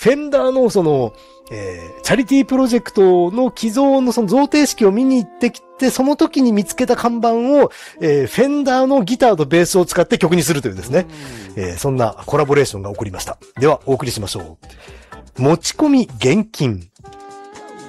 フェンダーのチャリティープロジェクトの寄贈のその贈呈式を見に行ってきて、その時に見つけた看板を、フェンダーのギターとベースを使って曲にするというですね。そんなコラボレーションが起こりました。では、お送りしましょう。持ち込み現金。